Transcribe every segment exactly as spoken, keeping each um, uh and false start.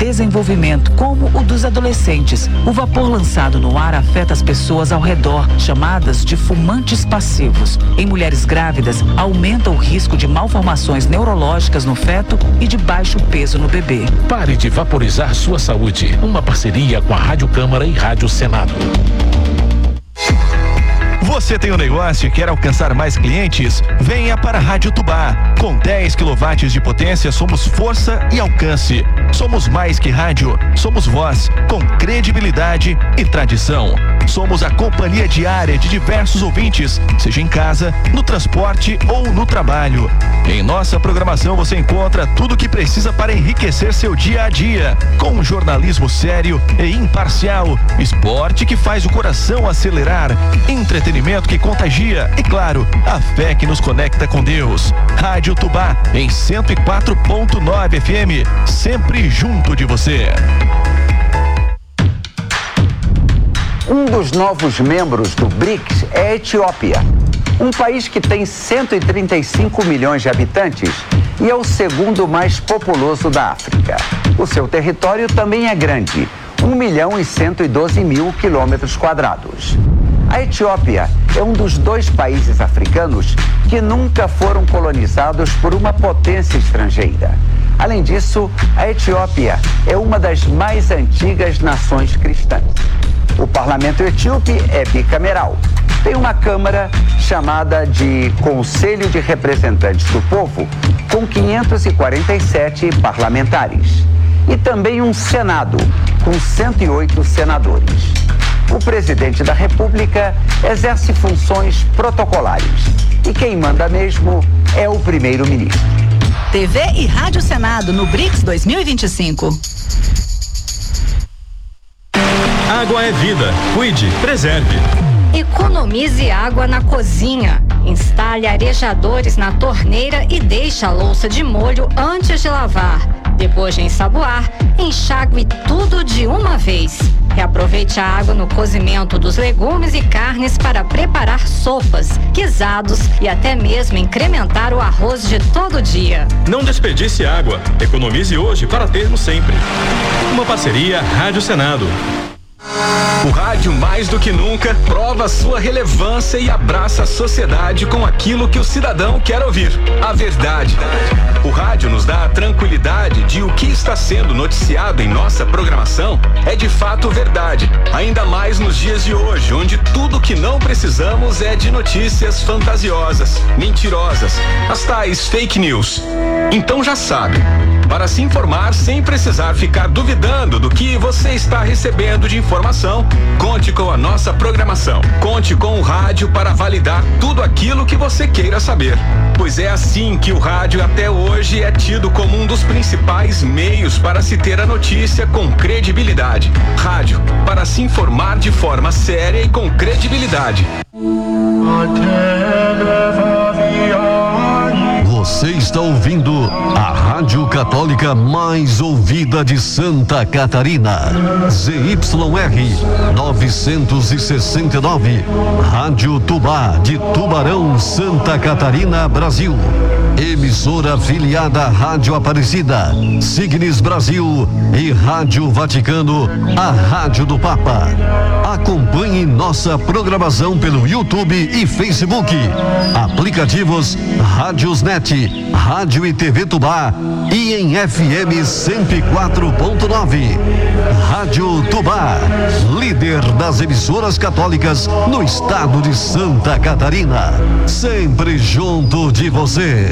desenvolvimento, como o dos adolescentes. O vapor lançado no ar afeta as pessoas ao redor, chamadas de fumantes passivos. Em mulheres grávidas, aumenta o risco de malformações neurológicas no feto e de baixo peso no bebê. Pare de vaporizar sua saúde. Uma parceria com a Rádio Câmara e Rádio Senado. Você tem um negócio e quer alcançar mais clientes? Venha para a Rádio Tubá. Com dez quilowatts de potência, somos força e alcance. Somos mais que rádio, somos voz, com credibilidade e tradição. Somos a companhia diária de diversos ouvintes, seja em casa, no transporte ou no trabalho. Em nossa programação você encontra tudo o que precisa para enriquecer seu dia a dia, com um jornalismo sério e imparcial, esporte que faz o coração acelerar, entretenimento que contagia e, claro, a fé que nos conecta com Deus. Rádio Tubá, em cento e quatro ponto nove F M, sempre junto de você. Um dos novos membros do BRICS é a Etiópia, um país que tem cento e trinta e cinco milhões de habitantes e é o segundo mais populoso da África. O seu território também é grande, um milhão e cento e doze mil quilômetros quadrados. A Etiópia é um dos dois países africanos que nunca foram colonizados por uma potência estrangeira. Além disso, a Etiópia é uma das mais antigas nações cristãs. O parlamento etíope é bicameral. Tem uma Câmara chamada de Conselho de Representantes do Povo, com quinhentos e quarenta e sete parlamentares. E também um Senado, com cento e oito senadores. O presidente da República exerce funções protocolares. E quem manda mesmo é o primeiro-ministro. T V e Rádio Senado no BRICS dois mil e vinte e cinco. Água é vida. Cuide, preserve. Economize água na cozinha. Instale arejadores na torneira e deixe a louça de molho antes de lavar. Depois de ensaboar, enxague tudo de uma vez. Reaproveite a água no cozimento dos legumes e carnes para preparar sopas, guisados e até mesmo incrementar o arroz de todo dia. Não desperdice água. Economize hoje para termos sempre. Uma parceria Rádio Senado. O rádio, mais do que nunca, prova sua relevância e abraça a sociedade com aquilo que o cidadão quer ouvir: a verdade. O rádio nos dá a tranquilidade de o que está sendo noticiado em nossa programação é de fato verdade, ainda mais nos dias de hoje, onde tudo que não precisamos é de notícias fantasiosas, mentirosas, as tais fake news. Então já sabe, para se informar sem precisar ficar duvidando do que você está recebendo de informação, conte com a nossa programação. Conte com o rádio para validar tudo aquilo que você queira saber. Pois é assim que o rádio até hoje é tido como um dos principais meios para se ter a notícia com credibilidade. Rádio, para se informar de forma séria e com credibilidade. Você está ouvindo a Rádio Católica mais ouvida de Santa Catarina. Z Y R novecentos e sessenta e nove. Rádio Tubá de Tubarão, Santa Catarina, Brasil. Emissora afiliada à Rádio Aparecida, Signes Brasil e Rádio Vaticano, a Rádio do Papa. Acompanhe nossa programação pelo YouTube e Facebook. Aplicativos Rádiosnet, Rádio e T V Tubá e em F M cento e quatro ponto nove. Rádio Tubá, líder das emissoras católicas no estado de Santa Catarina. Sempre junto de você.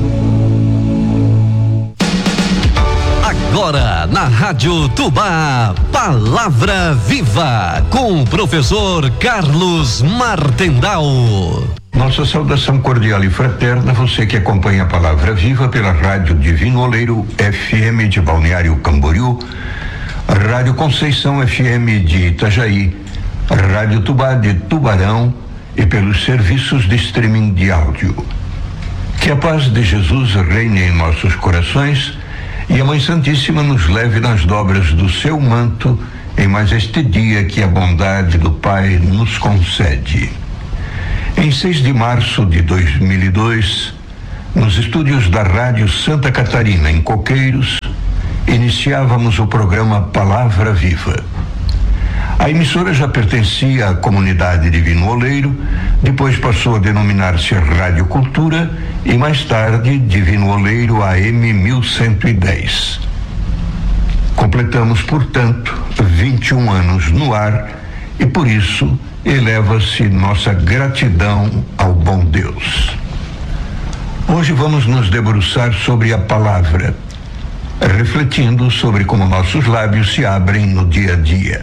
Agora na Rádio Tubá, Palavra Viva, com o professor Carlos Martendal. Nossa saudação cordial e fraterna, você que acompanha a Palavra Viva pela Rádio Divino Oleiro F M de Balneário Camboriú, Rádio Conceição F M de Itajaí, Rádio Tubá de Tubarão e pelos serviços de streaming de áudio. Que a paz de Jesus reine em nossos corações e a Mãe Santíssima nos leve nas dobras do seu manto em mais este dia que a bondade do Pai nos concede. Em seis de março de dois mil e dois, nos estúdios da Rádio Santa Catarina, em Coqueiros, iniciávamos o programa Palavra Viva. A emissora já pertencia à comunidade Divino Oleiro, depois passou a denominar-se Rádio Cultura e mais tarde Divino Oleiro A M mil cento e dez. Completamos, portanto, vinte e um anos no ar e por isso eleva-se nossa gratidão ao bom Deus. Hoje vamos nos debruçar sobre a palavra, refletindo sobre como nossos lábios se abrem no dia a dia.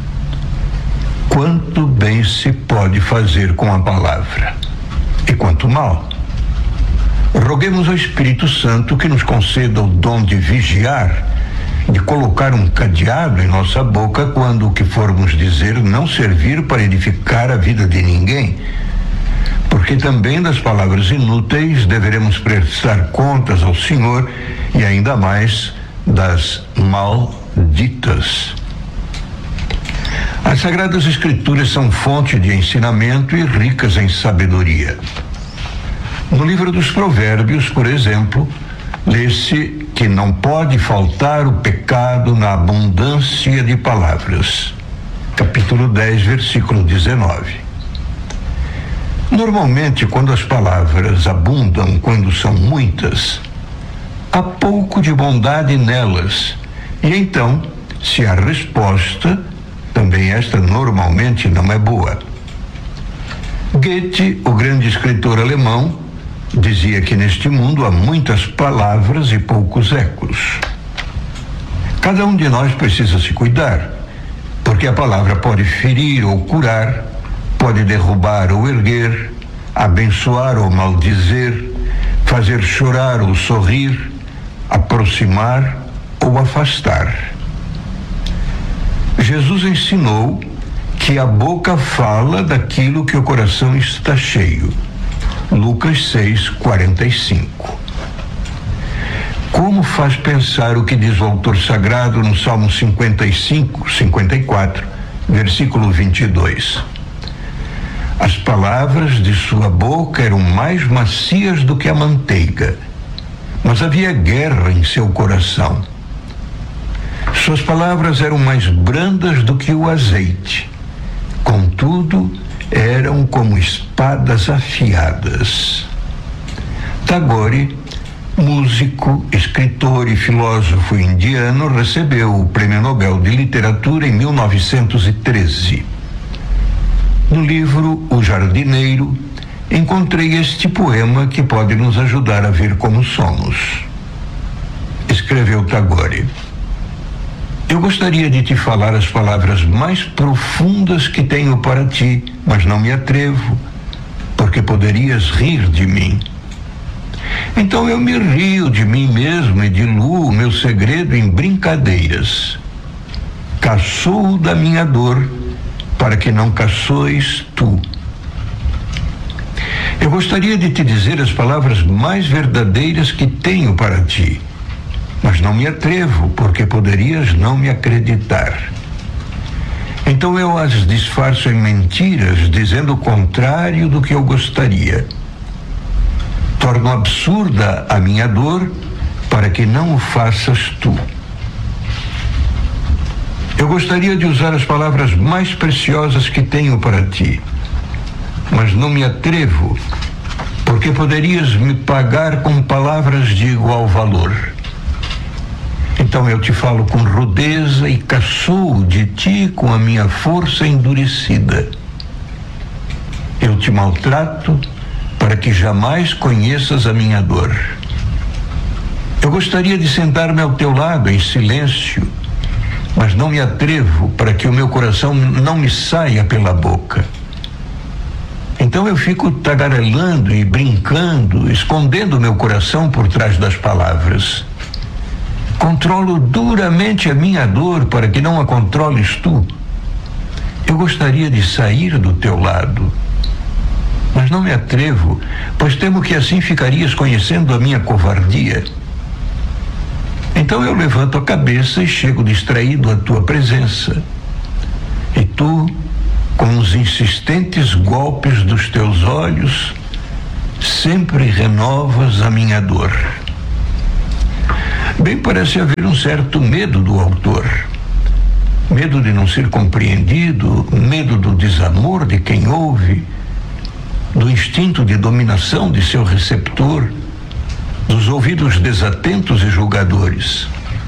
Quanto bem se pode fazer com a palavra e quanto mal. Roguemos ao Espírito Santo que nos conceda o dom de vigiar, de colocar um cadeado em nossa boca quando o que formos dizer não servir para edificar a vida de ninguém, porque também das palavras inúteis deveremos prestar contas ao Senhor e ainda mais das malditas. As Sagradas Escrituras são fonte de ensinamento e ricas em sabedoria. No livro dos Provérbios, por exemplo, lê-se que não pode faltar o pecado na abundância de palavras. Capítulo dez, versículo dezenove. Normalmente, quando as palavras abundam, quando são muitas, há pouco de bondade nelas. E então, se há resposta, também esta normalmente não é boa. Goethe, o grande escritor alemão, dizia que neste mundo há muitas palavras e poucos ecos. Cada um de nós precisa se cuidar, porque a palavra pode ferir ou curar, pode derrubar ou erguer, abençoar ou maldizer, fazer chorar ou sorrir, aproximar ou afastar. Jesus ensinou que a boca fala daquilo que o coração está cheio. Lucas seis, quarenta e cinco. Como faz pensar o que diz o autor sagrado no Salmo cinquenta e cinco, cinquenta e quatro, versículo vinte e dois. As palavras de sua boca eram mais macias do que a manteiga, mas havia guerra em seu coração. Suas palavras eram mais brandas do que o azeite, contudo, eram como espadas afiadas. Tagore, músico, escritor e filósofo indiano, recebeu o Prêmio Nobel de Literatura em mil novecentos e treze. No livro O Jardineiro, encontrei este poema que pode nos ajudar a ver como somos. Escreveu Tagore: eu gostaria de te falar as palavras mais profundas que tenho para ti, mas não me atrevo, porque poderias rir de mim. Então eu me rio de mim mesmo e diluo o meu segredo em brincadeiras. Caçoo da minha dor, para que não caçoes tu. Eu gostaria de te dizer as palavras mais verdadeiras que tenho para ti, mas não me atrevo, porque poderias não me acreditar. Então eu as disfarço em mentiras, dizendo o contrário do que eu gostaria. Torno absurda a minha dor, para que não o faças tu. Eu gostaria de usar as palavras mais preciosas que tenho para ti, mas não me atrevo, porque poderias me pagar com palavras de igual valor. Então eu te falo com rudeza e caçoo de ti com a minha força endurecida. Eu te maltrato para que jamais conheças a minha dor. Eu gostaria de sentar-me ao teu lado em silêncio, mas não me atrevo para que o meu coração não me saia pela boca. Então eu fico tagarelando e brincando, escondendo meu coração por trás das palavras. Controlo duramente a minha dor para que não a controles tu. Eu gostaria de sair do teu lado, mas não me atrevo, pois temo que assim ficarias conhecendo a minha covardia. Então eu levanto a cabeça e chego distraído à tua presença. E tu, com os insistentes golpes dos teus olhos, sempre renovas a minha dor. Bem, parece haver um certo medo do autor. Medo de não ser compreendido, medo do desamor de quem ouve, do instinto de dominação de seu receptor, dos ouvidos desatentos e julgadores.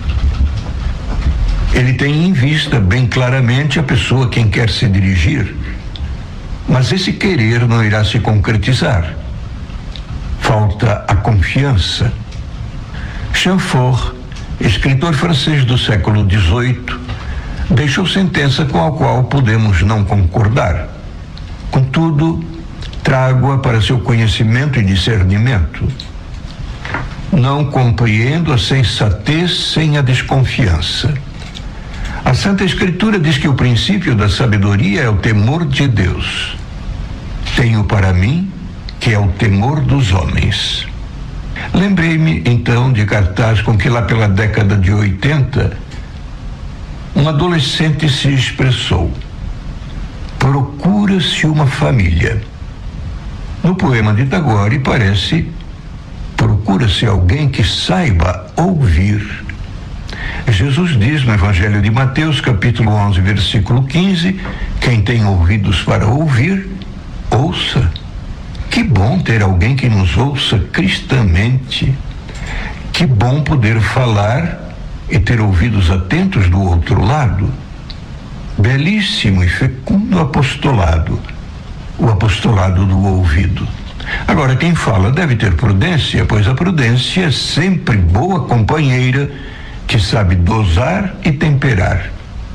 Ele tem em vista bem claramente a pessoa a quem quer se dirigir, mas esse querer não irá se concretizar. Falta a confiança. Chamfort, escritor francês do século dezoito, deixou sentença com a qual podemos não concordar. Contudo, trago-a para seu conhecimento e discernimento. Não compreendo a sensatez sem a desconfiança. A Santa Escritura diz que o princípio da sabedoria é o temor de Deus. Tenho para mim que é o temor dos homens. Lembrei-me, então, de cartaz com que lá pela década de oitenta, um adolescente se expressou: procura-se uma família. No poema de Tagore parece: procura-se alguém que saiba ouvir. Jesus diz no Evangelho de Mateus, capítulo onze, versículo quinze, quem tem ouvidos para ouvir, ouça. Que bom ter alguém que nos ouça cristamente. Que bom poder falar e ter ouvidos atentos do outro lado. Belíssimo e fecundo apostolado, o apostolado do ouvido. Agora, quem fala deve ter prudência, pois a prudência é sempre boa companheira que sabe dosar e temperar.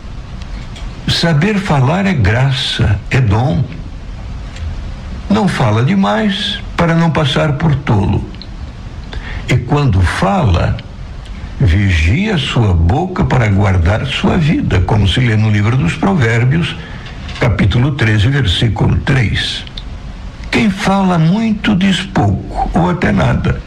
Saber falar é graça, é dom. Não fala demais para não passar por tolo. E quando fala, vigia sua boca para guardar sua vida, como se lê no livro dos Provérbios, capítulo treze, versículo três. Quem fala muito diz pouco, ou até nada.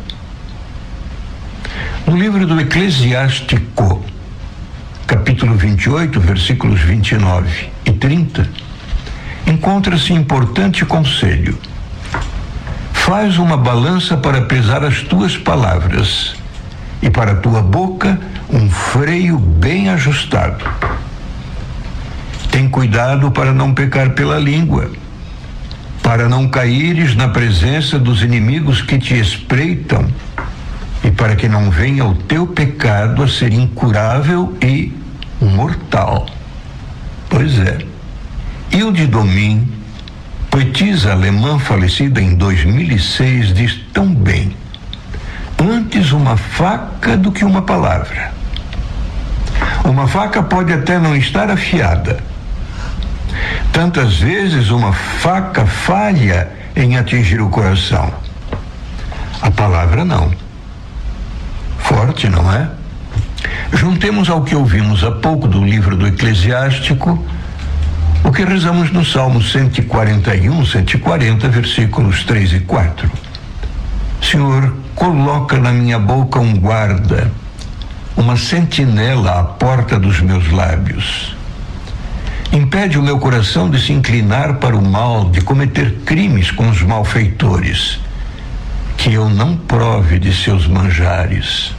No livro do Eclesiástico, capítulo vinte e oito, versículos vinte e nove e trinta, encontra-se importante conselho. Faz uma balança para pesar as tuas palavras, e para a tua boca um freio bem ajustado. Tem cuidado para não pecar pela língua, para não caíres na presença dos inimigos que te espreitam, e para que não venha o teu pecado a ser incurável e mortal. Pois é. Hilde Domin, poetisa alemã falecida em dois mil e seis, diz tão bem: antes uma faca do que uma palavra. Uma faca pode até não estar afiada. Tantas vezes uma faca falha em atingir o coração. A palavra não. Forte, não é? Juntemos ao que ouvimos há pouco do livro do Eclesiástico o que rezamos no Salmo cento e quarenta e um, cento e quarenta, versículos três e quatro. Senhor, coloca na minha boca um guarda, uma sentinela à porta dos meus lábios. Impede o meu coração de se inclinar para o mal, de cometer crimes com os malfeitores, que eu não prove de seus manjares.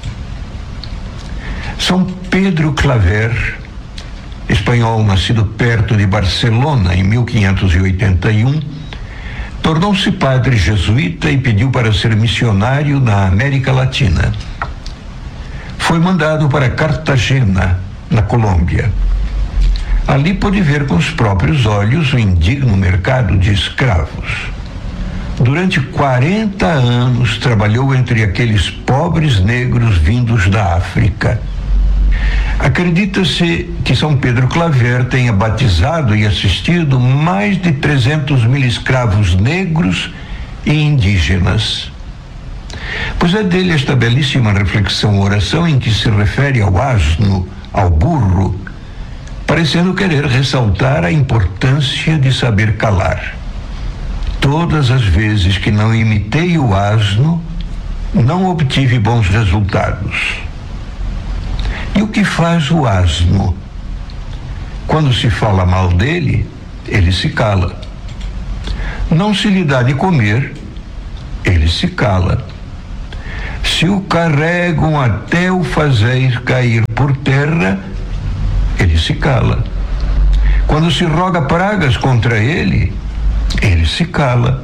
São Pedro Claver, espanhol nascido perto de Barcelona em mil quinhentos e oitenta e um, tornou-se padre jesuíta e pediu para ser missionário na América Latina. Foi mandado para Cartagena, na Colômbia. Ali pôde ver com os próprios olhos o indigno mercado de escravos. Durante quarenta anos trabalhou entre aqueles pobres negros vindos da África. Acredita-se que São Pedro Claver tenha batizado e assistido mais de trezentos mil escravos negros e indígenas. Pois é dele esta belíssima reflexão, oração, em que se refere ao asno, ao burro, parecendo querer ressaltar a importância de saber calar. Todas as vezes que não imitei o asno, não obtive bons resultados. E o que faz o asno? Quando se fala mal dele, ele se cala. Não se lhe dá de comer, ele se cala. Se o carregam até o fazer cair por terra, ele se cala. Quando se roga pragas contra ele, ele se cala.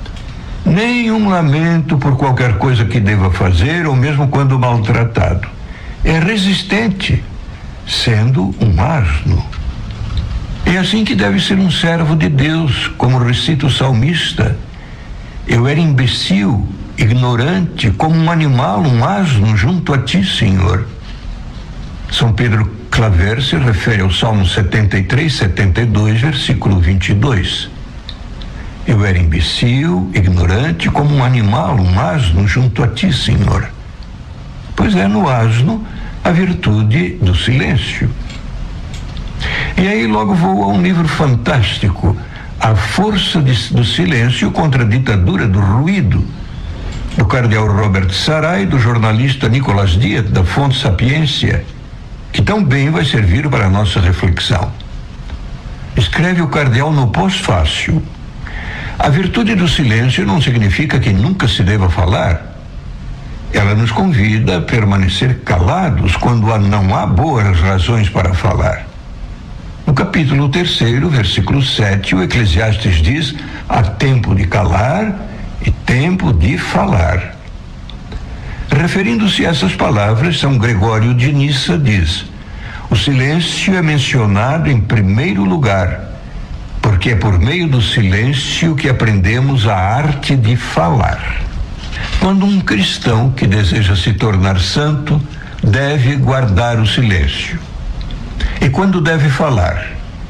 Nenhum lamento por qualquer coisa que deva fazer, ou mesmo quando maltratado. É resistente, sendo um asno. É assim que deve ser um servo de Deus, como recita o salmista. Eu era imbecil, ignorante, como um animal, um asno junto a ti, Senhor. São Pedro Claver se refere ao Salmo setenta e três, setenta e dois, versículo vinte e dois. Eu era imbecil, ignorante, como um animal, um asno junto a ti, Senhor. Pois é no asno a virtude do silêncio. E aí logo vou a um livro fantástico, A Força de, do Silêncio contra a Ditadura do Ruído, do cardeal Robert Sará e do jornalista Nicolas Diet, da Fonte Sapiência, que tão bem vai servir para a nossa reflexão. Escreve o cardeal no pós-fácil: a virtude do silêncio não significa que nunca se deva falar. Ela nos convida a permanecer calados quando não há boas razões para falar. No capítulo terceiro, versículo sete, o Eclesiastes diz: há tempo de calar e tempo de falar. Referindo-se a essas palavras, São Gregório de Nissa diz: o silêncio é mencionado em primeiro lugar, porque é por meio do silêncio que aprendemos a arte de falar. Quando um cristão que deseja se tornar santo deve guardar o silêncio. E quando deve falar?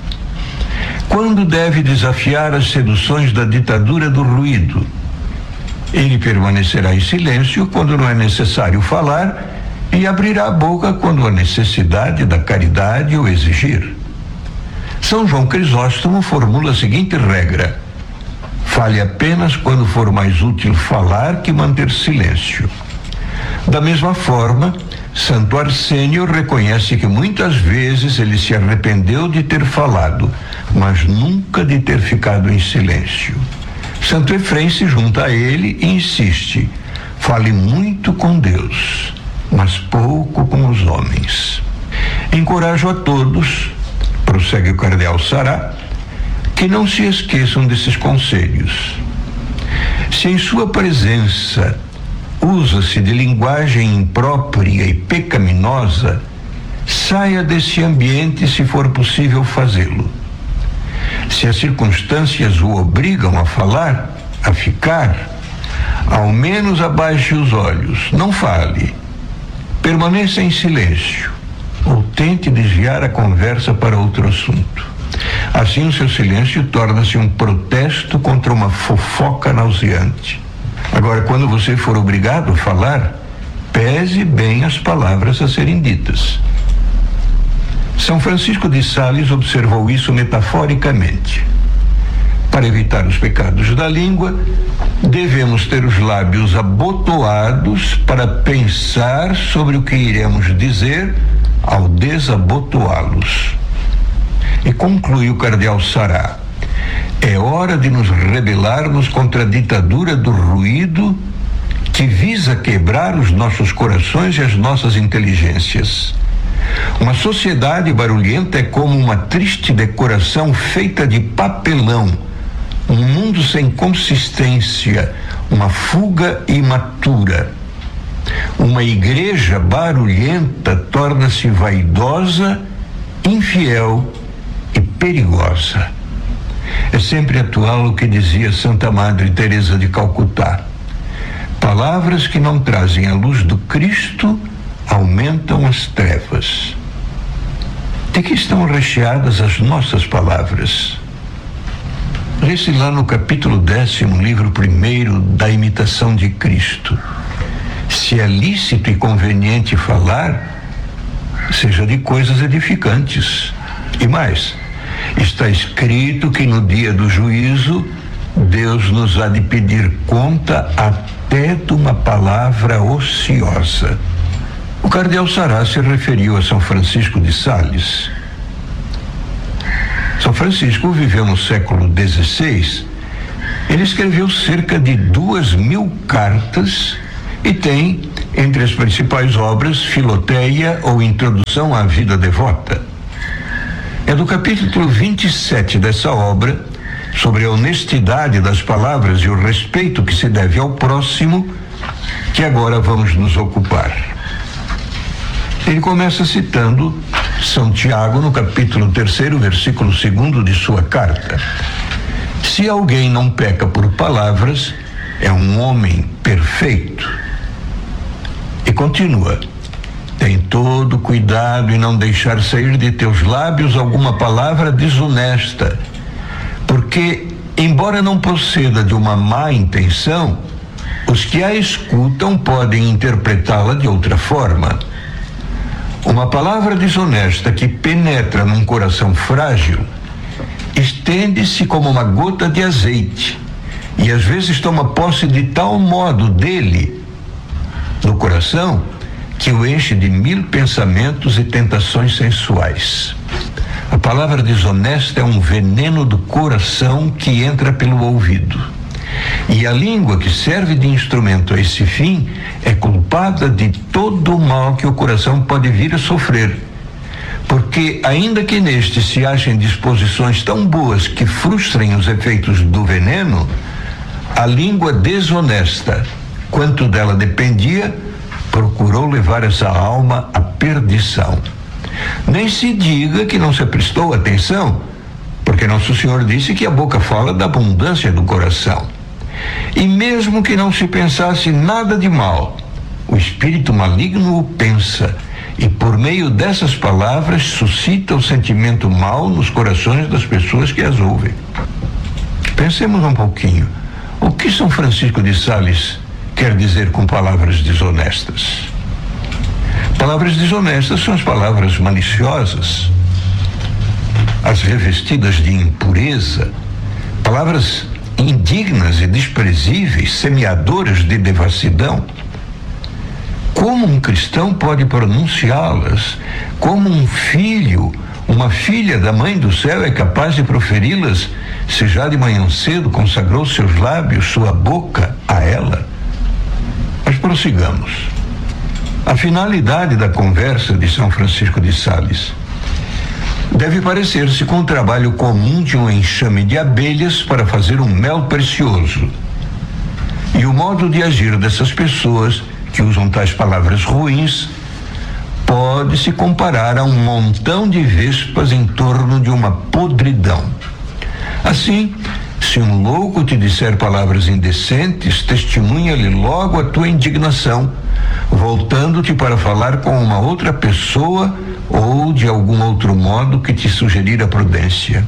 Quando deve desafiar as seduções da ditadura do ruído? Ele permanecerá em silêncio quando não é necessário falar e abrirá a boca quando a necessidade da caridade o exigir. São João Crisóstomo formula a seguinte regra: fale apenas quando for mais útil falar que manter silêncio. Da mesma forma, Santo Arsênio reconhece que muitas vezes ele se arrependeu de ter falado, mas nunca de ter ficado em silêncio. Santo Efrém se junta a ele e insiste: fale muito com Deus, mas pouco com os homens. Encorajo a todos, prossegue o cardeal Sará, que não se esqueçam desses conselhos. Se em sua presença usa-se de linguagem imprópria e pecaminosa, saia desse ambiente se for possível fazê-lo. Se as circunstâncias o obrigam a falar, a ficar, ao menos abaixe os olhos, não fale. Permaneça em silêncio ou tente desviar a conversa para outro assunto. Assim o seu silêncio torna-se um protesto contra uma fofoca nauseante. Agora, quando você for obrigado a falar, pese bem as palavras a serem ditas. São Francisco de Sales observou isso metaforicamente. Para evitar os pecados da língua, devemos ter os lábios abotoados para pensar sobre o que iremos dizer ao desabotoá-los. E conclui o cardeal Sará: é hora de nos rebelarmos contra a ditadura do ruído que visa quebrar os nossos corações e as nossas inteligências. Uma sociedade barulhenta é como uma triste decoração feita de papelão, um mundo sem consistência, uma fuga imatura. Uma igreja barulhenta torna-se vaidosa, infiel e perigosa. É sempre atual o que dizia Santa Madre Teresa de Calcutá: palavras que não trazem a luz do Cristo aumentam as trevas. De que estão recheadas as nossas palavras? Lê-se lá no capítulo décimo, livro primeiro da Imitação de Cristo: se é lícito e conveniente falar, seja de coisas edificantes. E mais, está escrito que no dia do juízo Deus nos há de pedir conta até de uma palavra ociosa. O cardeal Sará se referiu a São Francisco de Sales. São Francisco viveu no século dezesseis. Ele escreveu cerca de duas mil cartas E tem, entre as principais obras, Filoteia ou Introdução à Vida Devota. É do capítulo vinte e sete dessa obra, sobre a honestidade das palavras e o respeito que se deve ao próximo, que agora vamos nos ocupar. Ele começa citando São Tiago no capítulo terceiro, versículo segundo de sua carta. Se alguém não peca por palavras, é um homem perfeito. E continua: tem todo cuidado em não deixar sair de teus lábios alguma palavra desonesta, porque, embora não proceda de uma má intenção, os que a escutam podem interpretá-la de outra forma. Uma palavra desonesta que penetra num coração frágil estende-se como uma gota de azeite e às vezes toma posse de tal modo dele, no coração, que o enche de mil pensamentos e tentações sensuais. A palavra desonesta é um veneno do coração que entra pelo ouvido. E a língua que serve de instrumento a esse fim é culpada de todo o mal que o coração pode vir a sofrer. Porque, ainda que neste se achem disposições tão boas que frustrem os efeitos do veneno, a língua desonesta, quanto dela dependia, procurou levar essa alma à perdição. Nem se diga que não se prestou atenção, porque Nosso Senhor disse que a boca fala da abundância do coração. E mesmo que não se pensasse nada de mal, o espírito maligno o pensa, e por meio dessas palavras suscita o sentimento mau nos corações das pessoas que as ouvem. Pensemos um pouquinho. O que São Francisco de Sales quer dizer com palavras desonestas? Palavras desonestas são as palavras maliciosas, as revestidas de impureza, palavras indignas e desprezíveis, semeadoras de devassidão. Como um cristão pode pronunciá-las? Como um filho, uma filha da Mãe do Céu é capaz de proferi-las, se já de manhã cedo consagrou seus lábios, sua boca a ela? Mas prossigamos. A finalidade da conversa de São Francisco de Sales deve parecer-se com o trabalho comum de um enxame de abelhas para fazer um mel precioso. E o modo de agir dessas pessoas que usam tais palavras ruins pode se comparar a um montão de vespas em torno de uma podridão. Assim, se um louco te disser palavras indecentes, testemunha-lhe logo a tua indignação, voltando-te para falar com uma outra pessoa ou de algum outro modo que te sugerir a prudência.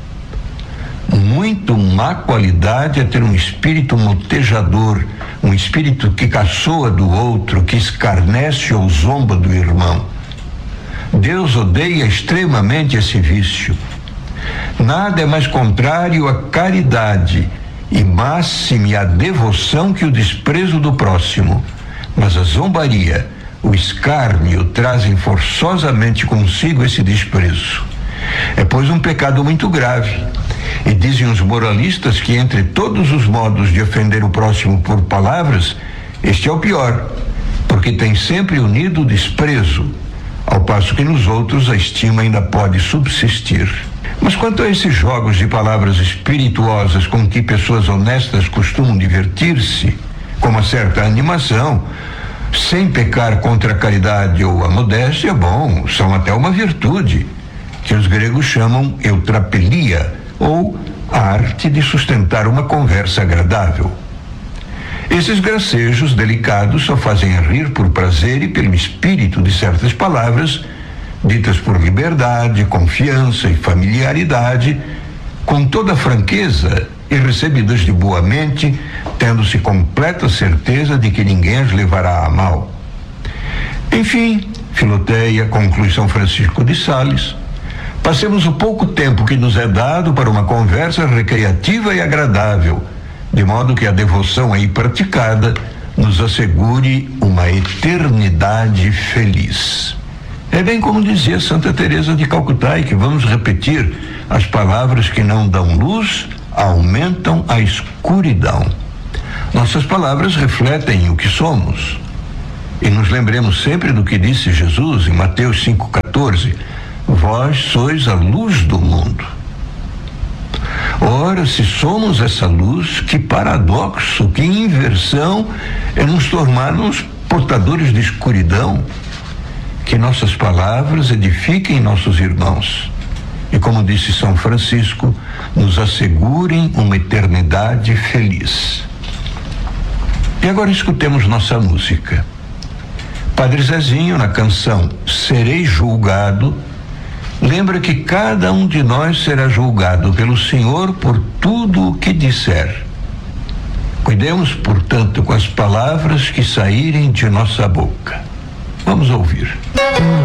Muito má qualidade é ter um espírito motejador, um espírito que caçoa do outro, que escarnece ou zomba do irmão. Deus odeia extremamente esse vício. Nada é mais contrário à caridade e máxime à devoção que o desprezo do próximo. Mas a zombaria, o escárnio trazem forçosamente consigo esse desprezo. É, pois, um pecado muito grave. E dizem os moralistas que entre todos os modos de ofender o próximo por palavras, este é o pior, porque tem sempre unido o desprezo, ao passo que nos outros a estima ainda pode subsistir. Mas quanto a esses jogos de palavras espirituosas com que pessoas honestas costumam divertir-se, com uma certa animação, sem pecar contra a caridade ou a modéstia, bom, são até uma virtude, que os gregos chamam eutrapelia, ou a arte de sustentar uma conversa agradável. Esses gracejos delicados só fazem rir por prazer e pelo espírito de certas palavras, ditas por liberdade, confiança e familiaridade, com toda franqueza e recebidas de boa mente, tendo-se completa certeza de que ninguém as levará a mal. Enfim, Filoteia, conclui São Francisco de Sales, passemos o pouco tempo que nos é dado para uma conversa recreativa e agradável, de modo que a devoção aí praticada nos assegure uma eternidade feliz. É bem como dizia Santa Teresa de Calcutá, e que vamos repetir: as palavras que não dão luz aumentam a escuridão. Nossas palavras refletem o que somos. E nos lembremos sempre do que disse Jesus em Mateus cinco catorze: vós sois a luz do mundo. Ora, se somos essa luz, que paradoxo, que inversão é nos tornarmos portadores de escuridão. Que nossas palavras edifiquem nossos irmãos e, como disse São Francisco, nos assegurem uma eternidade feliz. E agora escutemos nossa música. Padre Zezinho, na canção Serei Julgado, lembra que cada um de nós será julgado pelo Senhor por tudo o que disser. Cuidemos, portanto, com as palavras que saírem de nossa boca. Vamos ouvir.